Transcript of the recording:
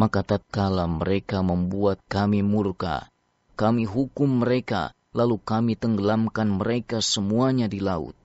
Maka tatkala mereka membuat kami murka, kami hukum mereka, lalu kami tenggelamkan mereka semuanya di laut.